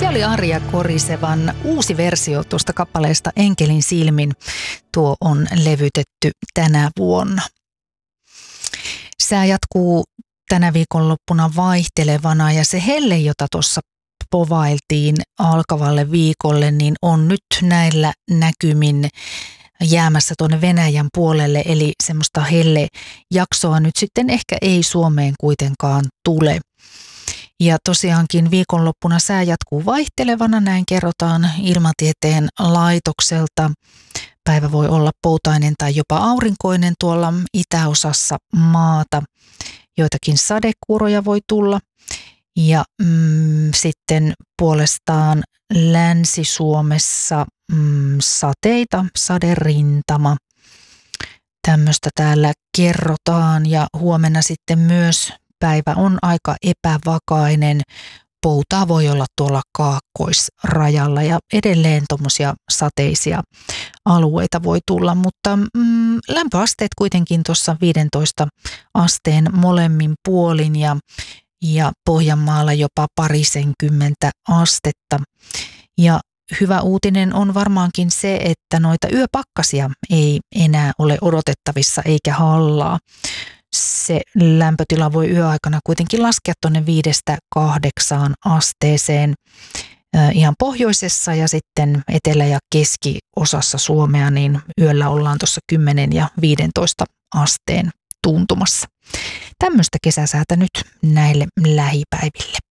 oli Arja Korisevan uusi versio tuosta kappaleesta Enkelin silmin. Tuo on levytetty tänä vuonna. Sää jatkuu tänä viikonloppuna vaihtelevana ja se helle, jota tuossa povailtiin alkavalle viikolle, niin on nyt näillä näkymin jäämässä tuonne Venäjän puolelle, eli semmoista hellejaksoa nyt sitten ehkä ei Suomeen kuitenkaan tule. Ja tosiaankin viikonloppuna sää jatkuu vaihtelevana, näin kerrotaan Ilmatieteen laitokselta. Päivä voi olla poutainen tai jopa aurinkoinen tuolla itäosassa maata. Joitakin sadekuuroja voi tulla. Ja sitten puolestaan Länsi-Suomessa sateita, saderintama. Tämmöistä täällä kerrotaan ja huomenna sitten myös päivä on aika epävakainen. Poutaa voi olla tuolla kaakkoisrajalla ja edelleen tuommoisia sateisia alueita voi tulla, mutta lämpöasteet kuitenkin tuossa 15 asteen molemmin puolin ja Pohjanmaalla jopa 20 astetta. Ja hyvä uutinen on varmaankin se, että noita yöpakkasia ei enää ole odotettavissa eikä hallaa. Se lämpötila voi yöaikana kuitenkin laskea tuonne 5-8 asteeseen ihan pohjoisessa ja sitten etelä- ja keskiosassa Suomea, niin yöllä ollaan tuossa 10 ja 15 asteen tuntumassa. Tämmöistä kesäsäätä nyt näille lähipäiville.